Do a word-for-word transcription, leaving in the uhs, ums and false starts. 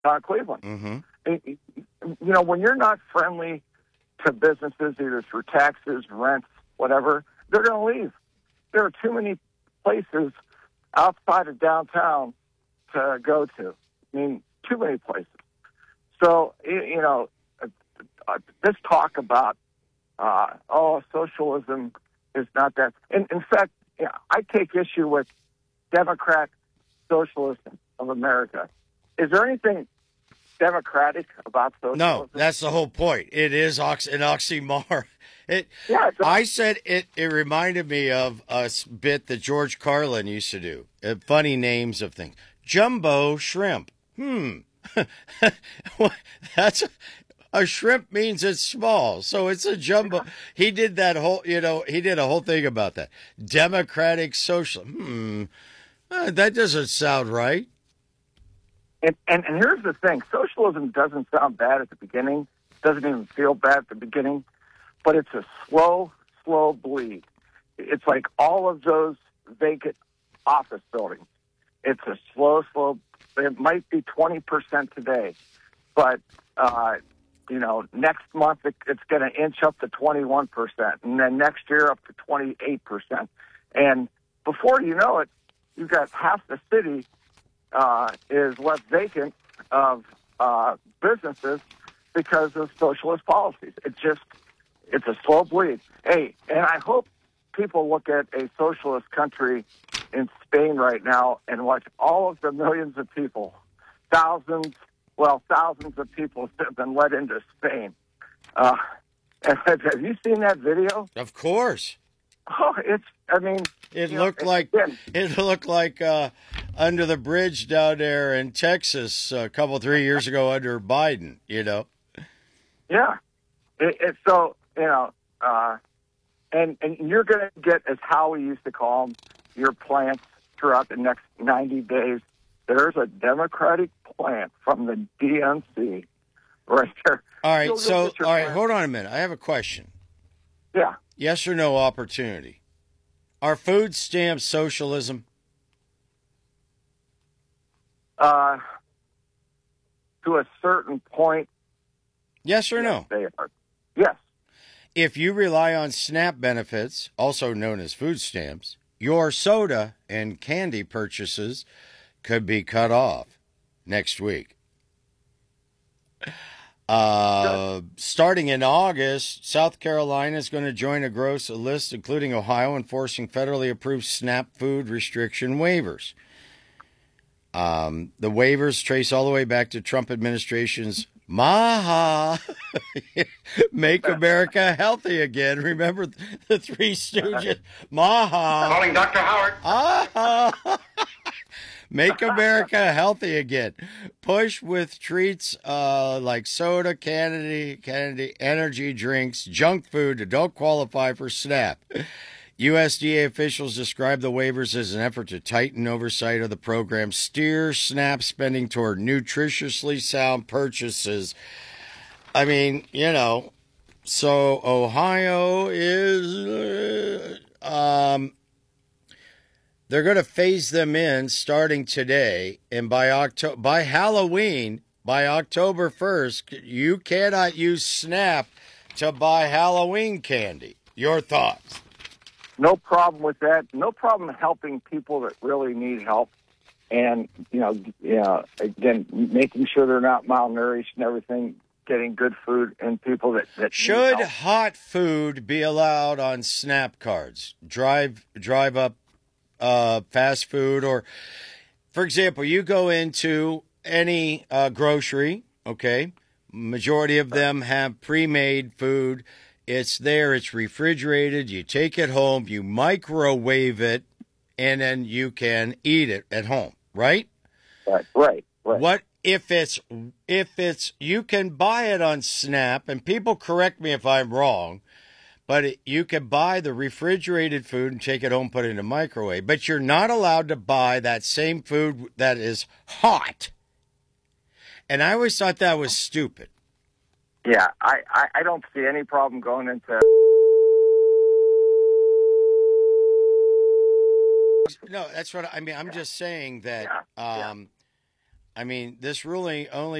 uh, Cleveland. Mm-hmm. It- it- you know, when you're not friendly to businesses, either through taxes, rents, whatever, they're going to leave. There are too many places outside of downtown to go to. I mean, too many places. So, y- you know, uh, uh, this talk about, uh, oh, socialism is not that. In, in fact, yeah, I take issue with Democrat socialism of America. Is there anything democratic about socialism? No, that's the whole point. It is ox- an oxymoron. It. Yeah, it's a- I said it. It reminded me of a s- bit that George Carlin used to do. Uh, funny names of things. Jumbo shrimp. Hmm. What- that's a, a shrimp means it's small, so it's a jumbo. He did that whole. You know, he did a whole thing about that. Democratic social. Hmm. Uh, that doesn't sound right. And, and, and here's the thing. Socialism doesn't sound bad at the beginning, doesn't even feel bad at the beginning, but it's a slow, slow bleed. It's like all of those vacant office buildings. It's a slow, slow, it might be twenty percent today, but, uh, you know, next month it, it's going to inch up to twenty-one percent, and then next year up to twenty-eight percent. And before you know it, you've got half the city uh, is left vacant of uh, businesses because of socialist policies. It just, it's a slow bleed. Hey, and I hope people look at a socialist country in Spain right now and watch all of the millions of people, thousands, well, thousands of people that have been led into Spain. Uh, have you seen that video? Of course. Oh, it's, I mean... It you know, looked like again, it looked like uh, under the bridge down there in Texas a couple three years ago under Biden. You know. Yeah. It, it, so you know, uh, and and you're going to get, as Howie used to call them, your plants throughout the next ninety days. There's a Democratic plant from the D N C right there. All right. You'll- you'll So get your all right. plant. Hold on a minute. I have a question. Yeah. Yes or no opportunity. Are food stamps socialism? Uh, to a certain point, Yes or no? they are. Yes. If you rely on SNAP benefits, also known as food stamps, your soda and candy purchases could be cut off next week. Uh, starting in August, South Carolina is going to join a gross list, including Ohio, enforcing federally approved SNAP food restriction waivers. Um, the waivers trace all the way back to Trump administration's Maha, Make America Healthy Again. Remember the Three Stooges? Maha. Calling Doctor Howard. Ah, Make America Healthy Again. Push with treats uh, like soda, candy, candy, energy drinks, junk food that don't qualify for SNAP. U S D A officials describe the waivers as an effort to tighten oversight of the program, steer SNAP spending toward nutritiously sound purchases. I mean, you know, so Ohio is... Uh, um. They're going to phase them in starting today, and by October, by Halloween, by October first, you cannot use SNAP to buy Halloween candy. Your thoughts? No problem with that. No problem helping people that really need help. And, you know, you know, again, making sure they're not malnourished and everything, getting good food and people that, that Should need help. hot food be allowed on SNAP cards? Drive drive up uh, fast food, or, for example, you go into any uh, grocery, okay? Majority of them have pre-made food. It's there. It's refrigerated. You take it home. You microwave it, and then you can eat it at home, right? Right, right, right. What if it's if it's you can buy it on SNAP, and people correct me if I'm wrong, but it, you can buy the refrigerated food and take it home, put it in the microwave, but you're not allowed to buy that same food that is hot. And I always thought that was stupid. Yeah, I, I, I don't see any problem going into... No, that's what I mean. I'm just saying that Yeah, yeah. um, I mean, this ruling only